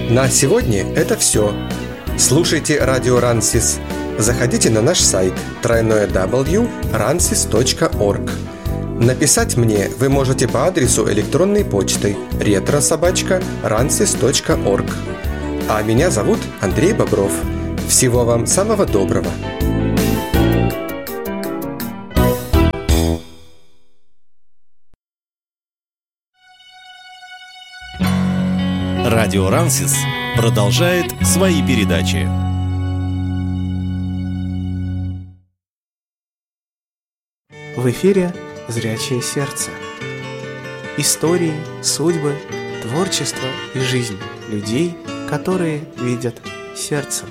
На сегодня это все. Слушайте радио Рансис. Заходите на наш сайт www.ransis.org. Написать мне вы можете по адресу электронной почты retro@ransis.org. А меня зовут Андрей Бобров. Всего вам самого доброго. Радио Рансис продолжает свои передачи. В эфире «Зрячее сердце». Истории, судьбы, творчество и жизнь людей, которые видят сердцем.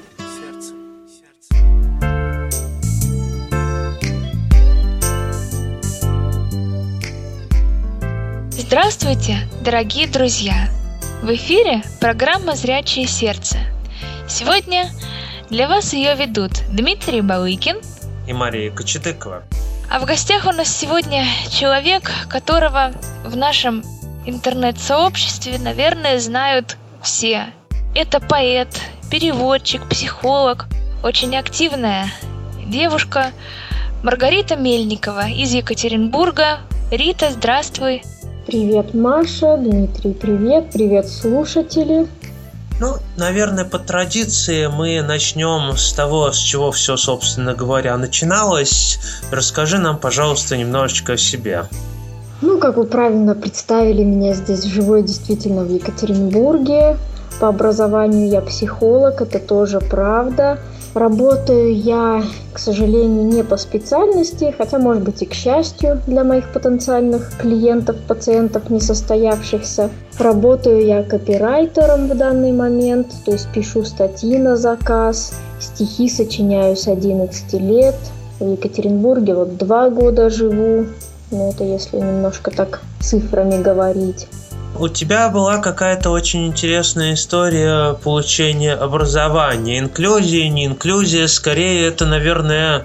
Здравствуйте, дорогие друзья! В эфире программа «Зрячее сердце». Сегодня для вас ее ведут Дмитрий Балыкин и Мария Кочетыкова. А в гостях у нас сегодня человек, которого в нашем интернет-сообществе, наверное, знают все. Это поэт, переводчик, психолог, очень активная девушка Маргарита Мельникова из Екатеринбурга. Рита, здравствуй! Привет, Маша, Дмитрий, привет, привет, слушатели. Наверное, по традиции мы начнем с того, с чего все, собственно говоря, начиналось. Расскажи нам, пожалуйста, немножечко о себе. Как вы правильно представили, меня здесь живу действительно в Екатеринбурге. По образованию я психолог, это тоже правда. Работаю я, к сожалению, не по специальности, хотя, может быть, и к счастью для моих потенциальных клиентов, пациентов несостоявшихся. Работаю я копирайтером в данный момент, то есть пишу статьи на заказ, стихи сочиняю с 11 лет. В Екатеринбурге 2 года живу, это если немножко так цифрами говорить. У тебя была какая-то очень интересная история получения образования. Инклюзия, не инклюзия, скорее это, наверное,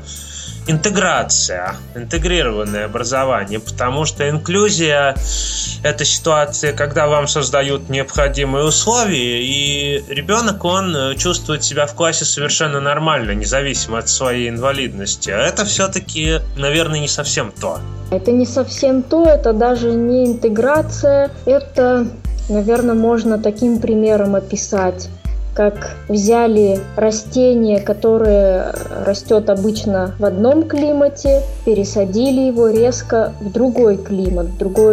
интеграция, интегрированное образование, потому что инклюзия – это ситуация, когда вам создают необходимые условия, и ребенок, он чувствует себя в классе совершенно нормально, независимо от своей инвалидности. А это все-таки, наверное, не совсем то. Это не совсем то, это даже не интеграция, это, наверное, можно таким примером описать. Как взяли растение, которое растет обычно в одном климате, пересадили его резко в другой климат,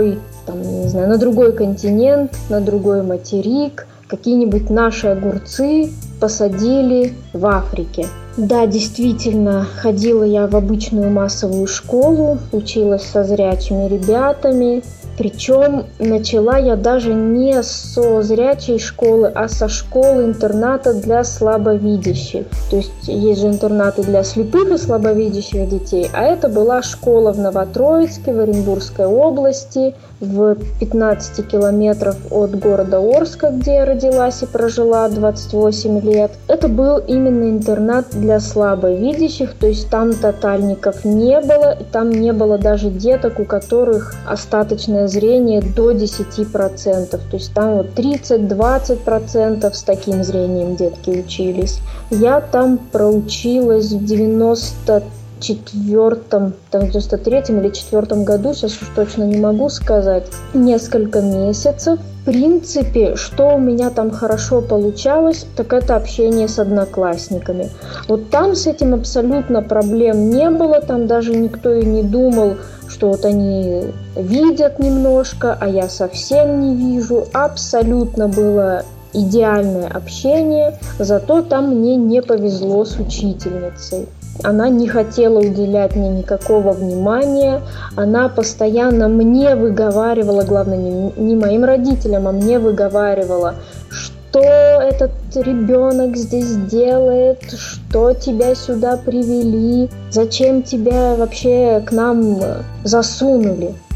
на другой континент, на другой материк. Какие-нибудь наши огурцы посадили в Африке. Да, действительно, ходила я в обычную массовую школу, училась со зрячими ребятами. Причем начала я даже не со зрячей школы, а со школы-интерната для слабовидящих. То есть есть же интернаты для слепых и слабовидящих детей, а это была школа в Новотроицке, в Оренбургской области, в 15 километров от города Орска, где я родилась и прожила 28 лет. Это был именно интернат для слабовидящих, то есть там тотальников не было, и там не было даже деток, у которых остаточное зрение до 10%. То есть там 30-20% с таким зрением детки учились. Я там проучилась в 93-м или 94-м году, сейчас уж точно не могу сказать, несколько месяцев. В принципе, что у меня там хорошо получалось, так это общение с одноклассниками. Там с этим абсолютно проблем не было, там даже никто и не думал, что они видят немножко, а я совсем не вижу. Абсолютно было идеальное общение, зато там мне не повезло с учительницей. Она не хотела уделять мне никакого внимания, она постоянно мне выговаривала, главное, не моим родителям, а мне выговаривала, что этот ребенок здесь делает, что тебя сюда привели, зачем тебя вообще к нам засунули.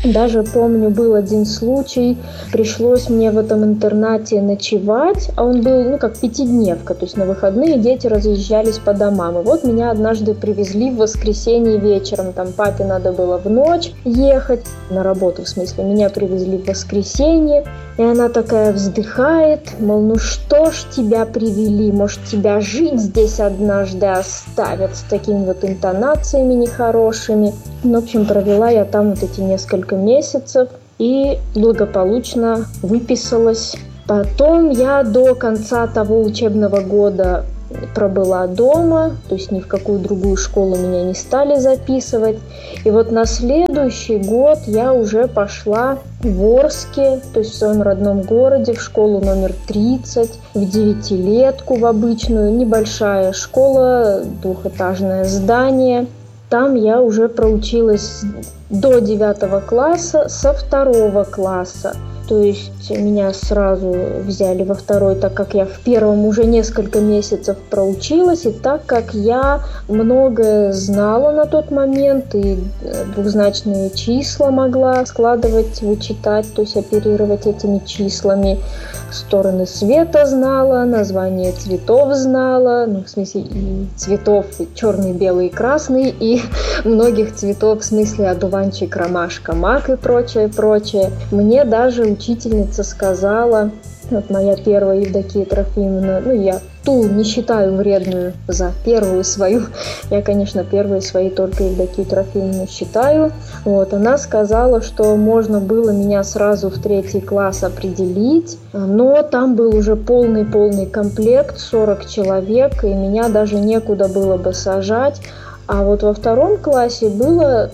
Даже помню, был один случай, пришлось мне в этом интернате ночевать, а он был, как пятидневка, то есть на выходные дети разъезжались по домам. И вот меня однажды привезли в воскресенье вечером, там папе надо было в ночь ехать, на работу в смысле, меня привезли в воскресенье, и она такая вздыхает, мол, что ж тебя привели, может тебя жить здесь однажды оставят, с такими вот интонациями нехорошими. В общем, провела я там вот эти несколько месяцев и благополучно выписалась. Потом я до конца того учебного года пробыла дома, то есть ни в какую другую школу меня не стали записывать. И вот на следующий год я уже пошла в Орске, то есть в своем родном городе, в школу номер 30, в 9-летку, в обычную, небольшая школа, двухэтажное здание. Там я уже проучилась до 9 класса, со 2 класса. То есть меня сразу взяли во 2, так как я в 1 уже несколько месяцев проучилась, и так как я многое знала на тот момент, и двухзначные числа могла складывать, вычитать, то есть оперировать этими числами, стороны света знала, название цветов знала, в смысле и цветов черный, белый, красный, и многих цветов, в смысле одуванчик, ромашка, мак и прочее. Мне даже учительница сказала, вот моя первая Евдокия Трофимовна, я ту не считаю вредную за первую свою, я, конечно, первые свои только Евдокию Трофимовну считаю. Она сказала, что можно было меня сразу в 3 класс определить, но там был уже полный комплект, 40 человек, и меня даже некуда было бы сажать. А вот во 2 классе было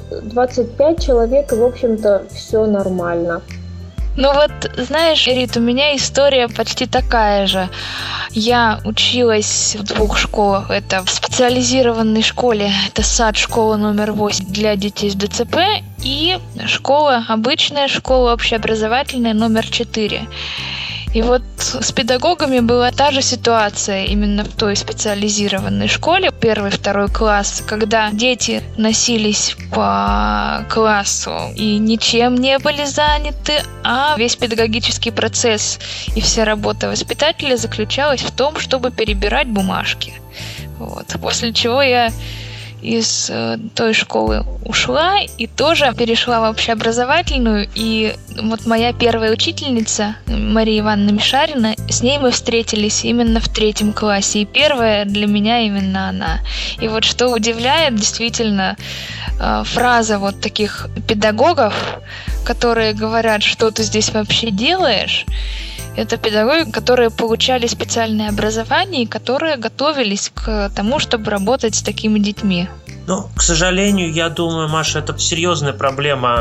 25 человек, и, в общем-то, все нормально. Знаешь, Рит, у меня история почти такая же. Я училась в 2 школах. Это в специализированной школе. Это сад, школа номер 8 для детей с ДЦП. И школа, обычная школа общеобразовательная номер 4. И вот с педагогами была та же ситуация именно в той специализированной школе, 1-2 класс, когда дети носились по классу и ничем не были заняты, а весь педагогический процесс и вся работа воспитателя заключалась в том, чтобы перебирать бумажки. После чего я из той школы ушла и тоже перешла в общеобразовательную. И вот моя первая учительница, Мария Ивановна Мишарина, с ней мы встретились именно в 3 классе. И первая для меня именно она. И вот что удивляет, действительно, фраза вот таких педагогов, которые говорят, что ты здесь вообще делаешь, это педагоги, которые получали специальное образование и которые готовились к тому, чтобы работать с такими детьми. К сожалению, я думаю, Маша, это серьезная проблема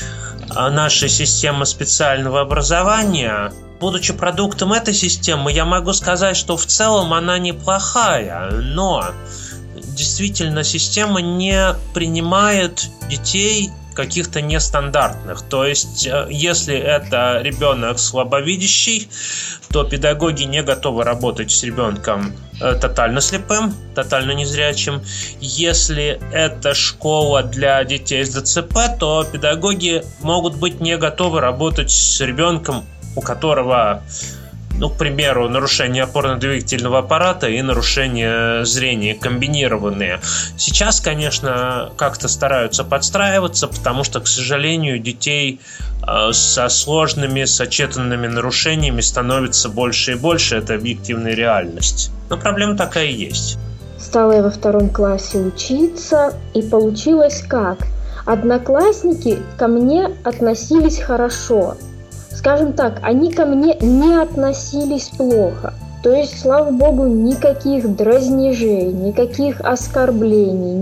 нашей системы специального образования. Будучи продуктом этой системы, я могу сказать, что в целом она неплохая, но действительно система не принимает детей каких-то нестандартных. То есть, если это ребенок слабовидящий, то педагоги не готовы работать с ребенком тотально слепым, тотально незрячим. Если это школа для детей с ДЦП, то педагоги могут быть не готовы работать с ребенком, у которого, к примеру, нарушение опорно-двигательного аппарата и нарушение зрения комбинированные. Сейчас, конечно, как-то стараются подстраиваться, потому что, к сожалению, детей со сложными, сочетанными нарушениями становится больше и больше. Это объективная реальность. Но проблема такая и есть. Стала я во 2 классе учиться, и получилось как? Одноклассники ко мне относились хорошо. Скажем так, они ко мне не относились плохо. То есть, слава богу, никаких дразнежей, никаких оскорблений,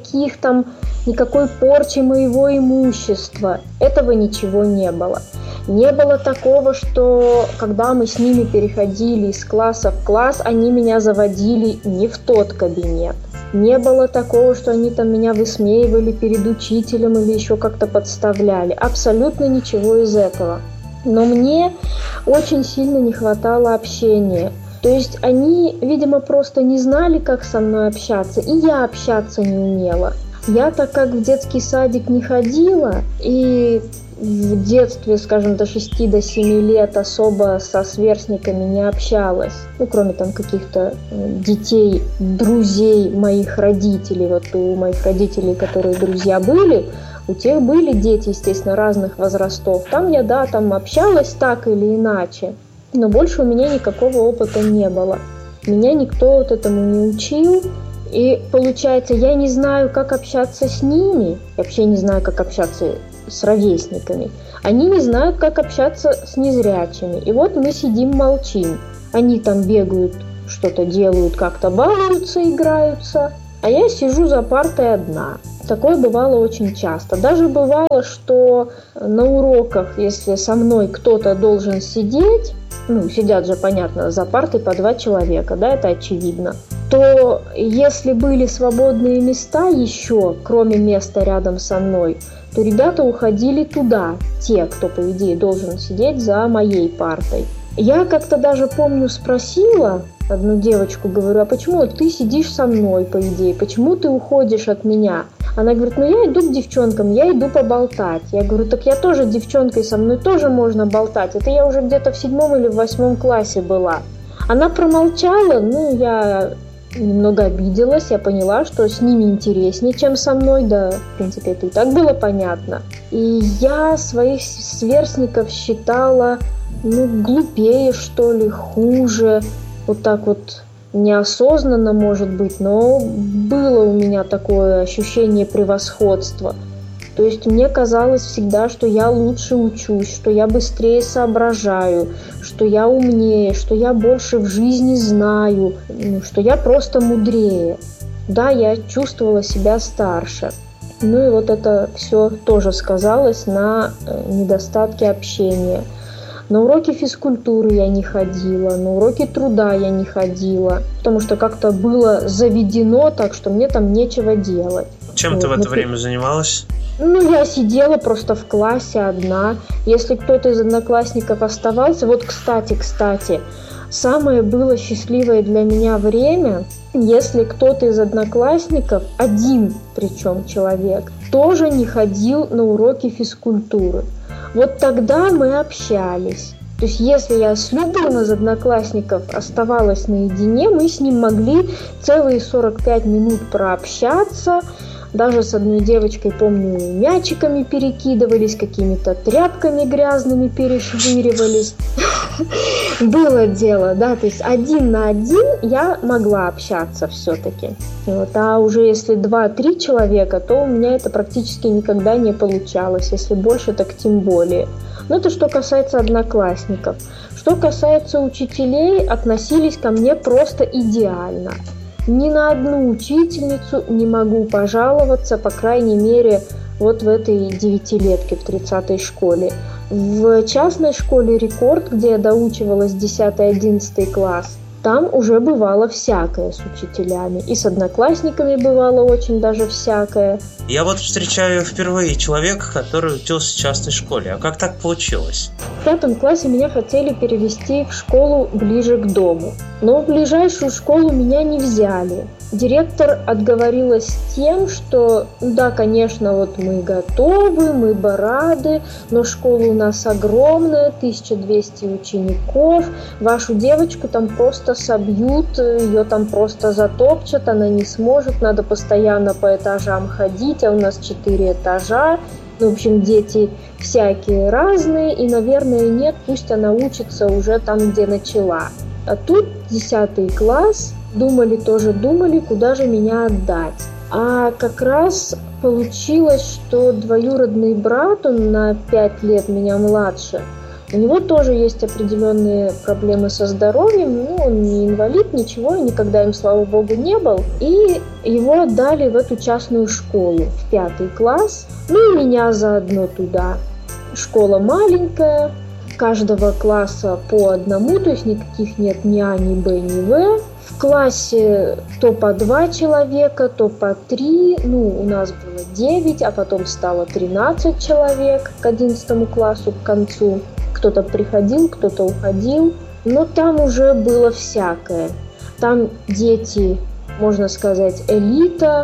никакой порчи моего имущества. Этого ничего не было. Не было такого, что когда мы с ними переходили из класса в класс, они меня заводили не в тот кабинет. Не было такого, что они там меня высмеивали перед учителем или еще как-то подставляли. Абсолютно ничего из этого. Но мне очень сильно не хватало общения. То есть они, видимо, просто не знали, как со мной общаться, и я общаться не умела. Я, так как в детский садик не ходила, и в детстве, скажем, до 6-7 лет особо со сверстниками не общалась. Ну, кроме там каких-то детей, друзей моих родителей. Вот у моих родителей, которые друзья были, у тех были дети, естественно, разных возрастов. Там я, да, там общалась так или иначе. Но больше у меня никакого опыта не было. Меня никто вот этому не учил. И получается, я не знаю, как общаться с ними. Вообще не знаю, как общаться с ровесниками. Они не знают, как общаться с незрячими. И вот мы сидим, молчим. Они там бегают, что-то делают, как-то балуются, играются. А я сижу за партой одна. Такое бывало очень часто. Даже бывало, что на уроках, если со мной кто-то должен сидеть, ну, сидят же, понятно, за партой по 2 человека, да, это очевидно, то если были свободные места еще, кроме места рядом со мной, то ребята уходили туда, те, кто, по идее, должен сидеть за моей партой. Я как-то даже, помню, спросила одну девочку, говорю, а почему ты сидишь со мной, по идее, почему ты уходишь от меня? Она говорит, ну я иду к девчонкам, я иду поболтать. Я говорю, так я тоже девчонкой, со мной тоже можно болтать. Это я уже где-то в 7 или в 8 классе была. Она промолчала, ну я немного обиделась, я поняла, что с ними интереснее, чем со мной, да, в принципе, это и так было понятно. И я своих сверстников считала, ну, глупее, что ли, хуже, вот так вот неосознанно, может быть, но было у меня такое ощущение превосходства. То есть мне казалось всегда, что я лучше учусь, что я быстрее соображаю, что я умнее, что я больше в жизни знаю, что я просто мудрее. Да, я чувствовала себя старше. Ну и вот это все тоже сказалось на недостатке общения. На уроки физкультуры я не ходила, на уроки труда я не ходила, потому что как-то было заведено так, что мне там нечего делать. Чем ты в это время занималась? Ну, я сидела просто в классе одна. Если кто-то из одноклассников оставался... Вот, кстати, самое было счастливое для меня время, если кто-то из одноклассников, один причем человек, тоже не ходил на уроки физкультуры. Вот тогда мы общались. То есть, если я с любым из одноклассников оставалась наедине, мы с ним могли целые 45 минут прообщаться. Даже с одной девочкой, помню, мячиками перекидывались, какими-то тряпками грязными перешвыривались. Было дело, да, то есть 1 на 1 я могла общаться все-таки. Вот, а уже если 2-3 человека, то у меня это практически никогда не получалось. Если больше, так тем более. Но это что касается одноклассников. Что касается учителей, относились ко мне просто идеально. Ни на одну учительницу не могу пожаловаться, по крайней мере, вот в этой 9-летке, в 30-й школе. В частной школе «Рекорд», где я доучивалась 10-11 класс, там уже бывало всякое с учителями. И с одноклассниками бывало очень даже всякое. Я вот встречаю впервые человека, который учился в частной школе. А как так получилось? В 5 классе меня хотели перевести в школу ближе к дому. Но в ближайшую школу меня не взяли. Директор отговорилась тем, что да, конечно, вот мы готовы, мы бы рады, но школа у нас огромная, 1200 учеников, вашу девочку там просто собьют, ее там просто затопчат, она не сможет, надо постоянно по этажам ходить, а у нас 4 этажа. В общем, дети всякие разные, и, наверное, нет, пусть она учится уже там, где начала. А тут 10 класс, думали, куда же меня отдать. А как раз получилось, что двоюродный брат, он на 5 лет меня младше, у него тоже есть определенные проблемы со здоровьем, ну, он не инвалид, ничего, никогда им, слава богу, не был. И его отдали в эту частную школу, в 5 класс, ну и меня заодно туда. Школа маленькая, каждого класса по одному, то есть никаких нет ни А, ни Б, ни В. В классе то по 2 человека, то по 3, ну, у нас было 9, а потом стало 13 человек к 11 классу, к концу. Кто-то приходил, кто-то уходил, но там уже было всякое. Там дети, можно сказать, элита,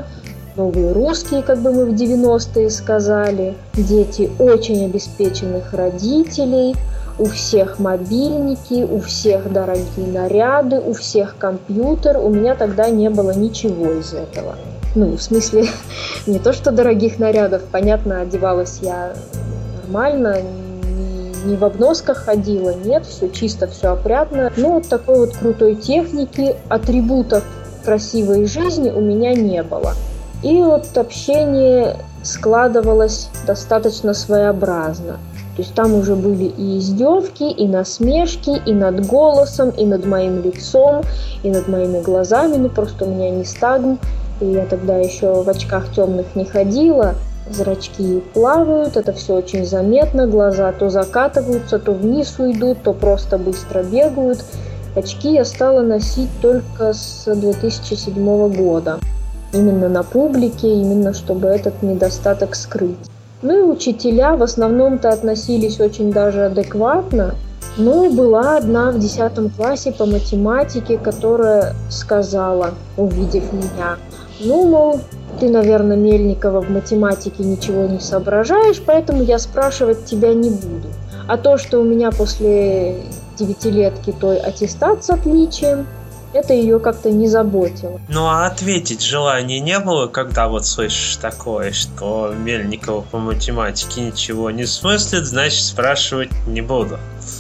новые русские, как бы мы в 90-е сказали, дети очень обеспеченных родителей, у всех мобильники, у всех дорогие наряды, у всех компьютер. У меня тогда не было ничего из этого. Ну, в смысле, не то что дорогих нарядов, понятно, одевалась я нормально, не в обносках ходила, нет, все чисто, все опрятно. Но вот такой вот крутой техники, атрибутов красивой жизни у меня не было. И вот общение складывалось достаточно своеобразно. То есть там уже были и издевки, и насмешки, и над голосом, и над моим лицом, и над моими глазами. Ну, просто у меня нистагм, и я тогда еще в очках темных не ходила. Зрачки плавают, это все очень заметно, глаза то закатываются, то вниз уйдут, то просто быстро бегают. Очки я стала носить только с 2007 года. Именно на публике, именно чтобы этот недостаток скрыть. Ну и учителя в основном-то относились очень даже адекватно. Но была одна в 10 классе по математике, которая сказала, увидев меня, ну, мол, ты, наверное, Мельникова, в математике ничего не соображаешь, поэтому я спрашивать тебя не буду. А то, что у меня после 9-летки той аттестат с отличием, это ее как-то не заботило. Ну а ответить желания не было, когда вот слышишь такое, что Мельникова по математике ничего не смыслит, значит спрашивать не буду.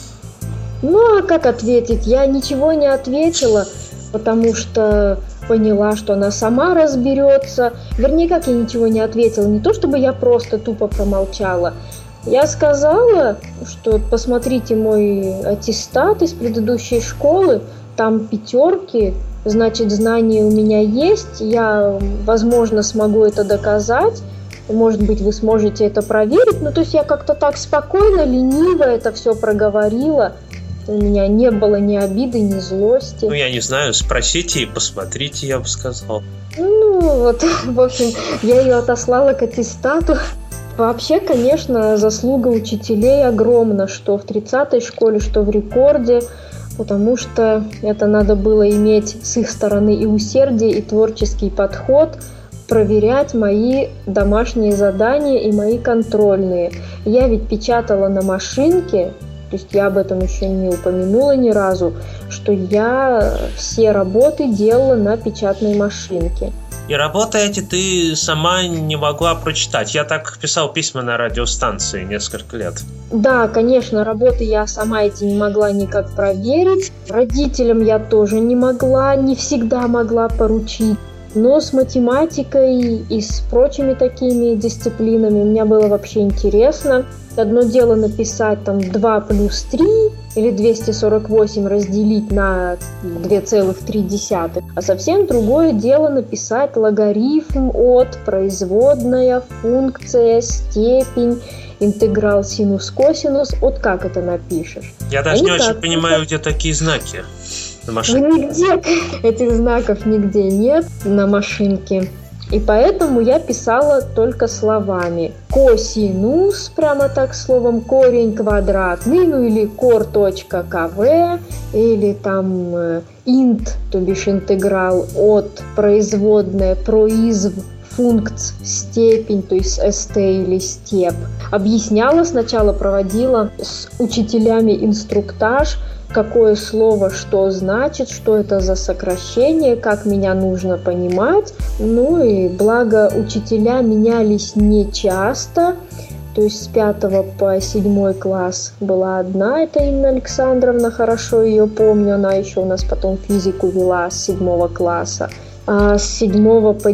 Ну а как ответить? Я ничего не ответила, потому что поняла, что она сама разберется. Вернее, как я ничего не ответила, не то чтобы я просто тупо промолчала. Я сказала, что посмотрите мой аттестат из предыдущей школы, там 5, значит, знания у меня есть, я, возможно, смогу это доказать, может быть, вы сможете это проверить. Ну, то есть я как-то так спокойно, лениво это все проговорила. У меня не было ни обиды, ни злости. Ну, я не знаю, спросите и посмотрите, я бы сказал. Ну, вот, в общем, я ее отослала к аттестату. Вообще, конечно, заслуга учителей огромна, что в 30-й школе, что в рекорде, потому что это надо было иметь с их стороны и усердие, и творческий подход, проверять мои домашние задания и мои контрольные. Я ведь печатала на машинке, то есть я об этом еще не упомянула ни разу, что я все работы делала на печатной машинке. И работы эти ты сама не могла прочитать. Я так писал письма на радиостанции несколько лет. Да, конечно, работы я сама эти не могла никак проверить. Родителям я тоже не могла, не всегда могла поручить. Но с математикой и с прочими такими дисциплинами мне было вообще интересно. Одно дело написать там 2 плюс 3 или 248 разделить на 2,3, а совсем другое дело написать логарифм от, производная, функция, степень, интеграл, синус, косинус. Вот как это напишешь? Я даже не очень понимаю, где такие знаки на машинке. Нигде этих знаков нигде нет на машинке. И поэтому я писала только словами. Косинус, прямо так словом, корень квадратный, ну или кор.кв, или там int, то бишь интеграл от, производная, произв, функц, степень, то есть st или степ. Объясняла сначала, проводила с учителями инструктаж, какое слово что значит, что это за сокращение, как меня нужно понимать. Ну и благо учителя менялись не часто, то есть с 5 по 7 класс была одна, это Инна Александровна, хорошо ее помню, она еще у нас потом физику вела с 7 класса. А с 7 по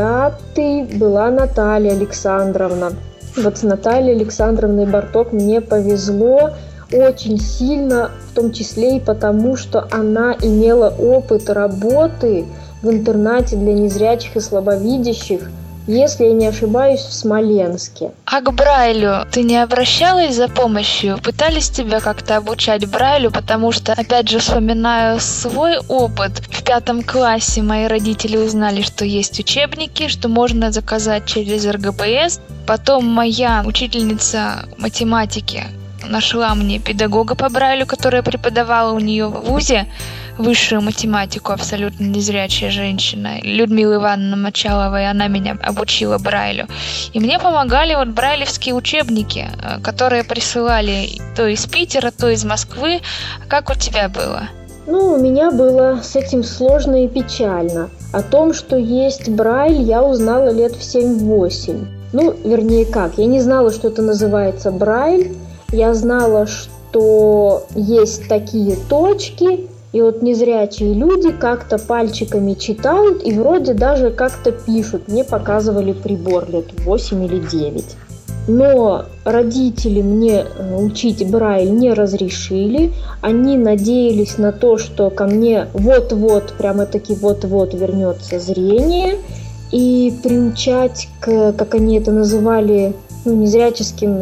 9 была Наталья Александровна. Вот с Натальей Александровной Барток мне повезло очень сильно, в том числе и потому, что она имела опыт работы в интернате для незрячих и слабовидящих, если я не ошибаюсь, в Смоленске. А к Брайлю ты не обращалась за помощью? Пытались тебя как-то обучать Брайлю? Потому что, опять же, вспоминаю свой опыт. В 5 классе мои родители узнали, что есть учебники, что можно заказать через РГПС. Потом моя учительница математики нашла мне педагога по Брайлю, которая преподавала у нее в вузе высшую математику, абсолютно незрячая женщина, Людмила Ивановна Мочалова, и она меня обучила Брайлю. И мне помогали вот брайлевские учебники, которые присылали то из Питера, то из Москвы. Как у тебя было? У меня было с этим сложно и печально. О том, что есть Брайль, я узнала лет в 7-8. Вернее как, я не знала, что это называется Брайль. Я знала, что есть такие точки, и вот незрячие люди как-то пальчиками читают и вроде даже как-то пишут. Мне показывали прибор лет 8 или 9. Но родители мне учить Брайль не разрешили. Они надеялись на то, что ко мне вот-вот, прямо-таки вот-вот вернется зрение. И приучать к, как они это называли, незряческим